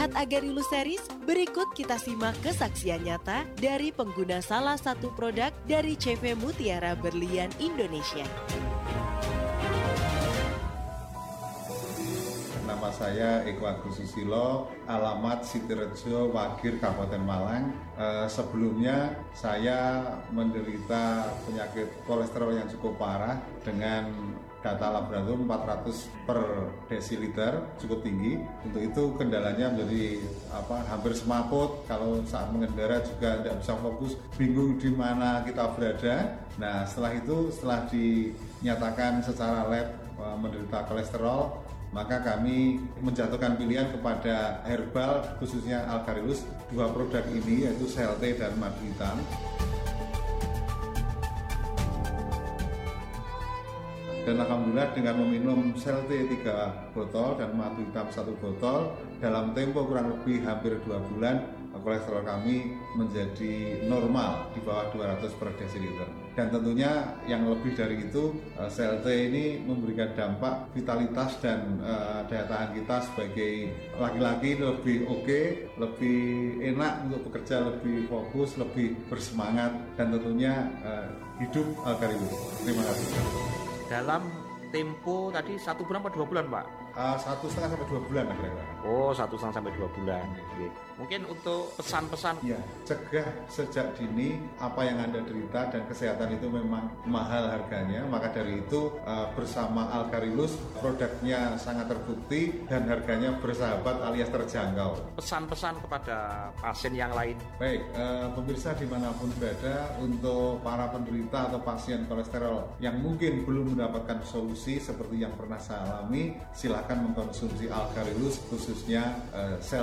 Agarylus Series, berikut kita simak kesaksian nyata dari pengguna salah satu produk dari CV Mutiara Berlian Indonesia. Nama saya Eko Agus Susilo, alamat Sitirejo, Wagir, Kabupaten Malang. Sebelumnya saya menderita penyakit kolesterol yang cukup parah dengan data laboratorium 400 per desiliter, cukup tinggi. Untuk itu kendalanya menjadi hampir semaput. Kalau saat mengendara juga tidak bisa fokus, bingung di mana kita berada. Nah, setelah dinyatakan secara lab menderita kolesterol, maka kami menjatuhkan pilihan kepada herbal, khususnya Agarylus. Dua produk ini yaitu CLT dan madu hitam. Dan alhamdulillah dengan meminum CLT 3 botol dan madu hitam 1 botol, dalam tempo kurang lebih hampir 2 bulan, kolesterol kami menjadi normal di bawah 200 per desiliter. Dan tentunya yang lebih dari itu, CLT ini memberikan dampak vitalitas dan daya tahan kita sebagai laki-laki lebih oke, lebih enak untuk bekerja, lebih fokus, lebih bersemangat, dan tentunya hidup Agarylus. Terima kasih. Dalam tempo tadi 1 bulan atau 2 bulan, Pak? 1,5 sampai 2 bulan kira-kira. Oh, 1,5 sampai 2 bulan. Oke. Mungkin untuk pesan-pesan. Ya, cegah sejak dini apa yang Anda derita, dan kesehatan itu memang mahal harganya. Maka dari itu bersama Agarylus, produknya sangat terbukti dan harganya bersahabat alias terjangkau. Pesan-pesan kepada pasien yang lain. Baik, pemirsa dimanapun berada, untuk para penderita atau pasien kolesterol yang mungkin belum mendapatkan solusi seperti yang pernah saya alami, silakan mengkonsumsi Agarylus, khususnya